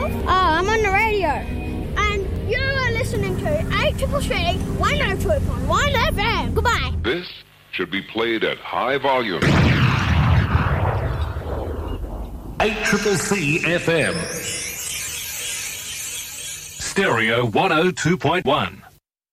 yourself? Oh, I'm on the radio. And you are listening to 833 102.1 FM. Goodbye. This should be played at high volume. 8CCC FM. Stereo 102.1.